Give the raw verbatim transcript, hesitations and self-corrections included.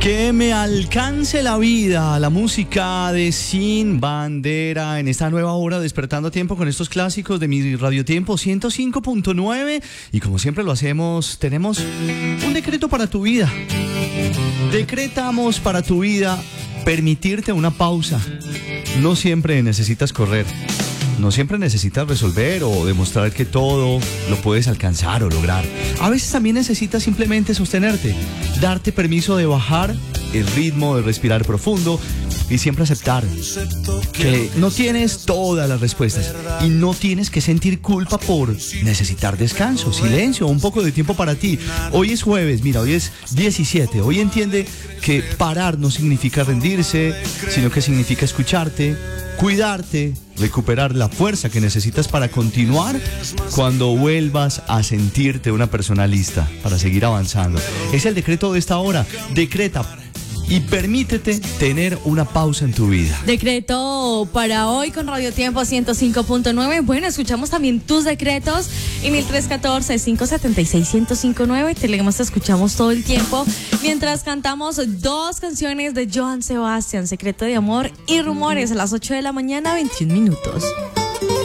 Que me alcance la vida, la música de Sin Bandera en esta nueva hora, despertando a tiempo con estos clásicos de mi Radiotiempo ciento cinco punto nueve. Y como siempre lo hacemos, tenemos un decreto para tu vida. Decretamos para tu vida permitirte una pausa. No siempre necesitas correr. No siempre necesitas resolver o demostrar que todo lo puedes alcanzar o lograr. A veces también necesitas simplemente sostenerte, darte permiso de bajar el ritmo, de respirar profundo y siempre aceptar que no tienes todas las respuestas y no tienes que sentir culpa por necesitar descanso, silencio, un poco de tiempo para ti. Hoy es jueves, mira, hoy es diecisiete. Hoy entiende que parar no significa rendirse, sino que significa escucharte, cuidarte, recuperar la fuerza que necesitas para continuar cuando vuelvas a sentirte una persona lista para seguir avanzando. Es el decreto de esta hora. Decreta y permítete tener una pausa en tu vida. Decreto para hoy con Radiotiempo ciento cinco punto nueve. Bueno, escuchamos también tus decretos y mil trescientos catorce, cinco setenta y seis, ciento cincuenta y nueve. Te leemos, te escuchamos todo el tiempo mientras cantamos dos canciones de Joan Sebastián, Secreto de Amor y Rumores, a las ocho de la mañana, veintiún minutos.